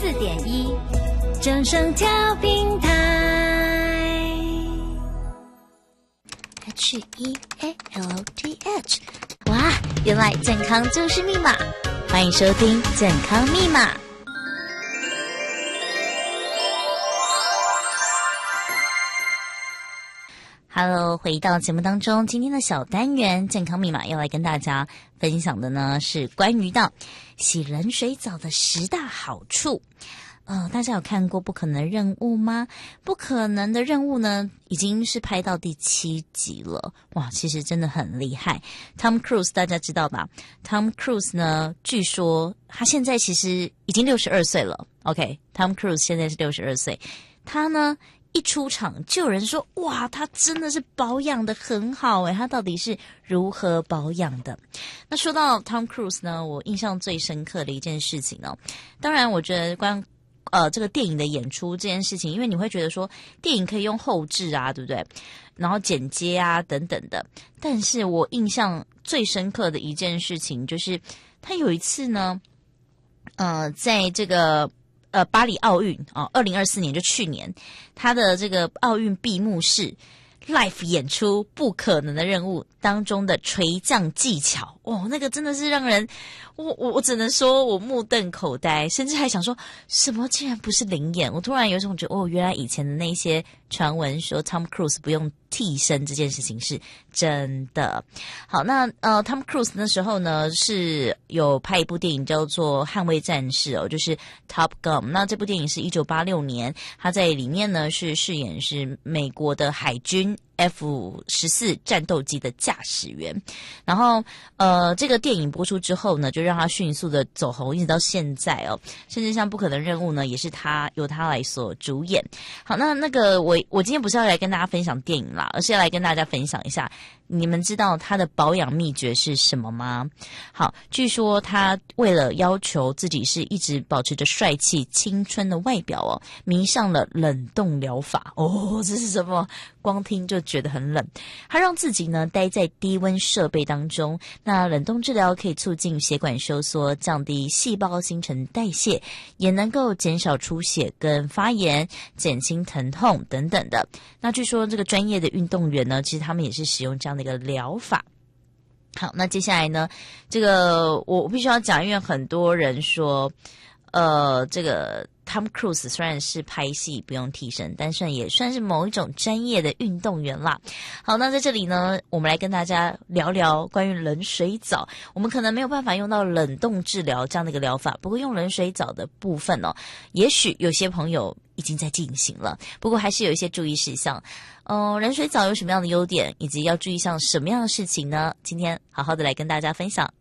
94.1正声调频台 HEALTH。 哇，原来健康就是密码，欢迎收听健康密码。Hello， 回到节目当中，今天的小单元健康密码要来跟大家分享的呢是关于到洗冷水澡的10大好处。大家有看过《不可能任务》吗？不可能的任务呢，已经是拍到第7集了。哇，其实真的很厉害。Tom Cruise 大家知道吧？ Tom Cruise 呢，据说他现在其实已经62岁了。OK，Tom Cruise 现在是62岁，他呢一出场就有人说，哇，他真的是保养得很好诶，他到底是如何保养的？那说到 Tom Cruise 呢，我印象最深刻的一件事情呢，当然我觉得这个电影的演出这件事情，因为你会觉得说电影可以用后制啊，对不对？然后剪接啊等等的，但是我印象最深刻的一件事情就是他有一次呢，在这个巴黎奥运2024年就去年，他的这个奥运闭幕式 live 演出《不可能的任务》当中的垂降技巧，那个真的是让人我只能说我目瞪口呆，甚至还想说什么竟然不是灵演。我突然有一种觉得原来以前的那些传闻说 Tom Cruise 不用替身这件事情是真的。好，那Tom Cruise 那时候呢是有拍一部电影叫做《捍卫战士》就是 Top Gun。 那这部电影是1986年，他在里面呢是饰演是美国的海军F-14战斗机的驾驶员。然后这个电影播出之后呢，就让他迅速的走红，一直到现在甚至像不可能任务呢也是由他来所主演。好，那个我今天不是要来跟大家分享电影啦，而是要来跟大家分享一下，你们知道他的保养秘诀是什么吗？好，据说他为了要求自己是一直保持着帅气青春的外表迷上了冷冻疗法。这是什么？光听就觉得很冷。他让自己呢待在低温设备当中，那冷冻治疗可以促进血管收缩，降低细胞新陈代谢，也能够减少出血跟发炎，减轻疼痛等等的。那据说这个专业的运动员呢，其实他们也是使用这样的一个疗法。好，那接下来呢，这个我必须要讲，因为很多人说这个Tom Cruise 虽然是拍戏不用替身，但是也算是某一种专业的运动员啦。好，那在这里呢，我们来跟大家聊聊关于冷水澡。我们可能没有办法用到冷冻治疗这样的一个疗法，不过用冷水澡的部分也许有些朋友已经在进行了，不过还是有一些注意事项。冷水澡有什么样的优点，以及要注意上什么样的事情呢？今天好好的来跟大家分享。